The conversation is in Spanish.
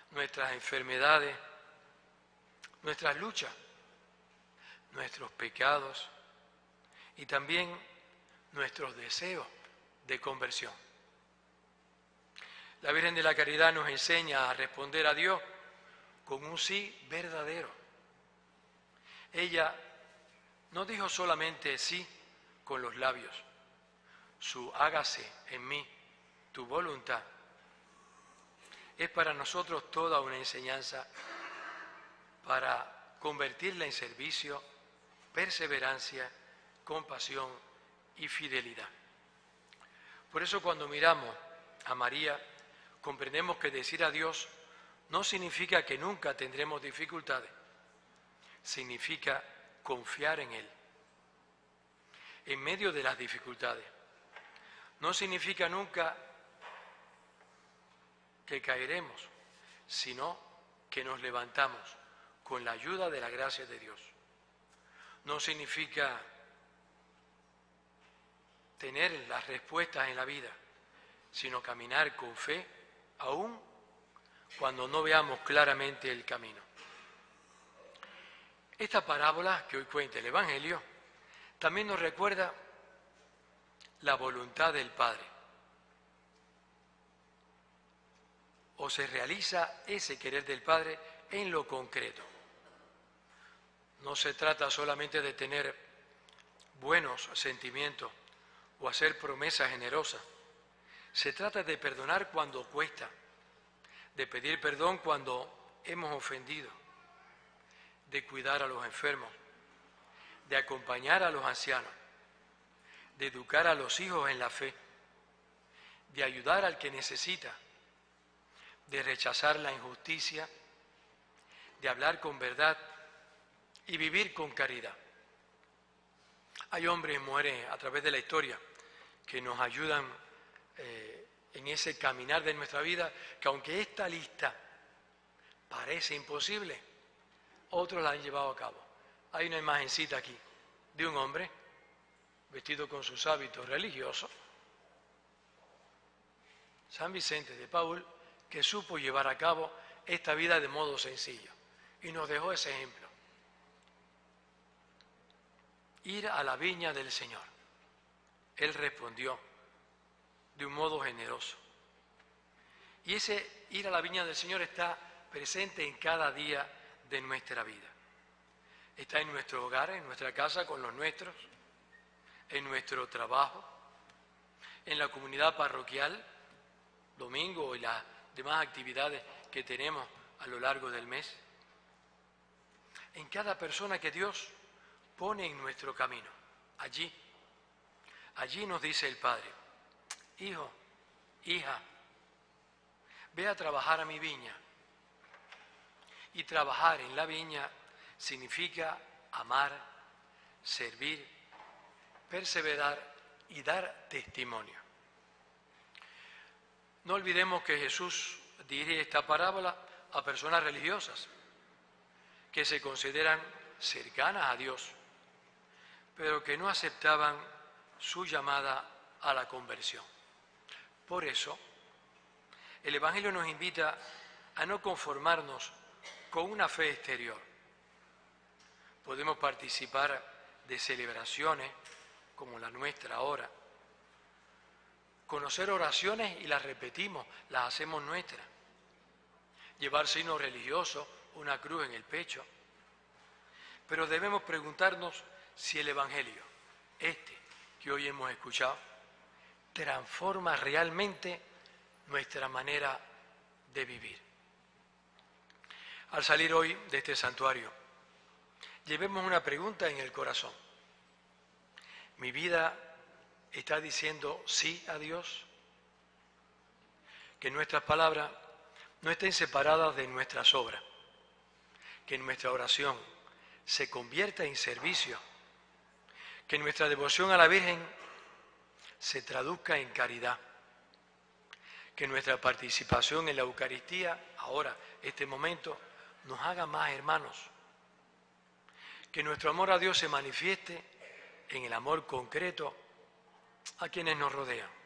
nuestras enfermedades, nuestras luchas, nuestros pecados y también nuestros deseos de conversión. La Virgen de la Caridad nos enseña a responder a Dios con un sí verdadero. Ella no dijo solamente sí con los labios, su hágase en mí tu voluntad. Es para nosotros toda una enseñanza para convertirla en servicio, perseverancia, compasión y fidelidad. Por eso cuando miramos a María, comprendemos que decir a Dios no significa que nunca tendremos dificultades, significa confiar en Él. En medio de las dificultades, no significa nunca que caeremos, sino que nos levantamos con la ayuda de la gracia de Dios. No significa tener las respuestas en la vida, sino caminar con fe, aún cuando no veamos claramente el camino. Esta parábola que hoy cuenta el Evangelio también nos recuerda la voluntad del Padre. O se realiza ese querer del Padre en lo concreto. No se trata solamente de tener buenos sentimientos o hacer promesas generosas. Se trata de perdonar cuando cuesta, de pedir perdón cuando hemos ofendido, de cuidar a los enfermos, de acompañar a los ancianos, de educar a los hijos en la fe, de ayudar al que necesita, de rechazar la injusticia, de hablar con verdad y vivir con caridad. Hay hombres y mujeres a través de la historia que nos ayudan en ese caminar de nuestra vida, que aunque esta lista parece imposible, otros la han llevado a cabo. Hay una imagencita aquí de un hombre vestido con sus hábitos religiosos, San Vicente de Paúl, que supo llevar a cabo esta vida de modo sencillo y nos dejó ese ejemplo. Ir a la viña del Señor. Él respondió de un modo generoso. Y ese ir a la viña del Señor está presente en cada día de nuestra vida. Está en nuestro hogar, en nuestra casa con los nuestros, en nuestro trabajo, en la comunidad parroquial, domingo y las demás actividades que tenemos a lo largo del mes. En cada persona que Dios pone en nuestro camino. Allí nos dice el Padre: hijo, hija, ve a trabajar a mi viña. Y trabajar en la viña significa amar, servir, perseverar y dar testimonio. No olvidemos que Jesús dirige esta parábola a personas religiosas que se consideran cercanas a Dios, pero que no aceptaban su llamada a la conversión. Por eso, el Evangelio nos invita a no conformarnos con una fe exterior. Podemos participar de celebraciones como la nuestra ahora, conocer oraciones y las repetimos, las hacemos nuestras, llevar signos religiosos, una cruz en el pecho, pero debemos preguntarnos si el Evangelio, que hoy hemos escuchado, transforma realmente nuestra manera de vivir. Al salir hoy de este santuario, llevemos una pregunta en el corazón. ¿Mi vida está diciendo sí a Dios? Que nuestras palabras no estén separadas de nuestras obras, que nuestra oración se convierta en servicio, que nuestra devoción a la Virgen se traduzca en caridad, que nuestra participación en la Eucaristía, ahora, este momento, nos haga más hermanos, que nuestro amor a Dios se manifieste en el amor concreto a quienes nos rodean.